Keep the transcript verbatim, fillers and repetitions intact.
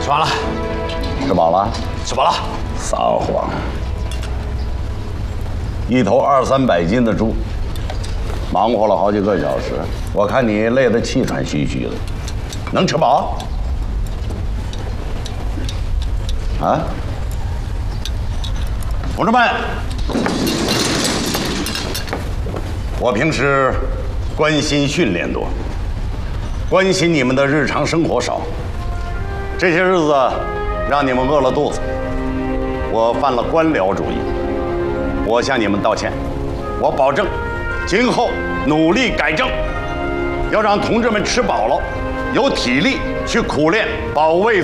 吃完了， 吃饱了？ 吃饱了。 撒谎！一头二三百斤的猪，忙活了好几个小时，我看你累得气喘吁吁的，能吃饱？啊？同志们，我平时关心训练多，关心你们的日常生活少。这些日子让你们饿了肚子，我犯了官僚主义，我向你们道歉。我保证，今后努力改正，要让同志们吃饱了，有体力去苦练保卫